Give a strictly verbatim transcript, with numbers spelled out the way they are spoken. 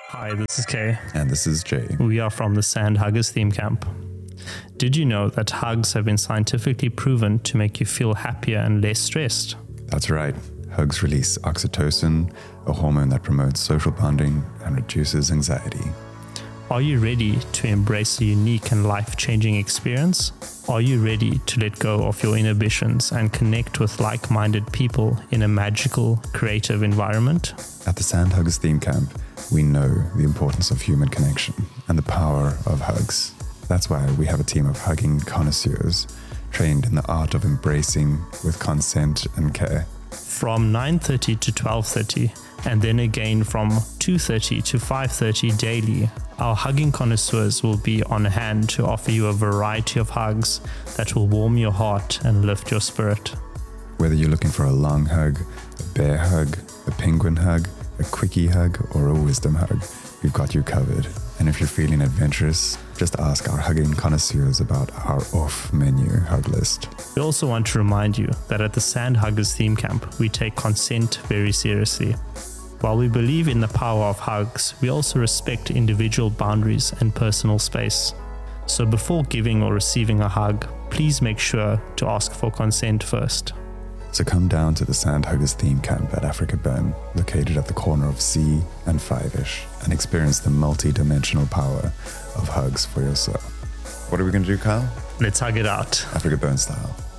Hi, this is Kay. And this is Jay. We are from the Sand Huggers theme camp. Did you know that hugs have been scientifically proven to make you feel happier and less stressed? That's right. Hugs release oxytocin, a hormone that promotes social bonding and reduces anxiety. Are you ready to embrace a unique and life-changing experience? Are you ready to let go of your inhibitions and connect with like-minded people in a magical, creative environment? At the Sand Huggers theme camp, we know the importance of human connection and the power of hugs. That's why we have a team of hugging connoisseurs trained in the art of embracing with consent and care. From nine thirty to twelve thirty, and then again from two thirty to five thirty daily, our hugging connoisseurs will be on hand to offer you a variety of hugs that will warm your heart and lift your spirit. Whether you're looking for a long hug, a bear hug, a penguin hug, a quickie hug, or a wisdom hug, we've got you covered. And if you're feeling adventurous, just ask our hugging connoisseurs about our off-menu hug list. We also want to remind you that at the Sand Huggers theme camp, we take consent very seriously. While we believe in the power of hugs, we also respect individual boundaries and personal space. So before giving or receiving a hug, please make sure to ask for consent first. So come down to the Sand Huggers theme camp at Africa Burn, located at the corner of C and Five-ish, and experience the multi-dimensional power of hugs for your soul. What are we going to do, Kyle? Let's hug it out. Africa Burn style.